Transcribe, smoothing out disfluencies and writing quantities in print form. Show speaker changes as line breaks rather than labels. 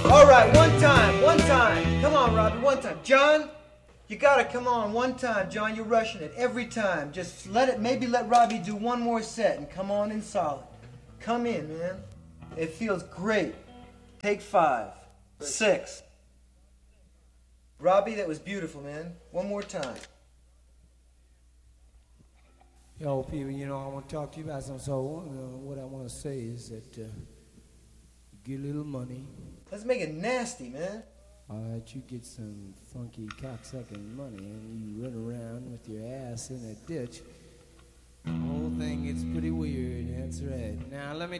All right, one time, one time. Come on, Robbie, one time. John, you gotta come on one time. John, you're rushing it every time. Just maybe let Robbie do one more set and come on in solid. Come in, man. It feels great. Take 5, 6. Robbie, that was beautiful, man. One more time.
Yo, people, I want to talk to you about something. So, what I want to say is that you get a little money.
Let's make it nasty, man.
All right, you get some funky cocksucking money, and you run around with your ass in a ditch. The whole thing gets pretty weird. That's right. Now, let me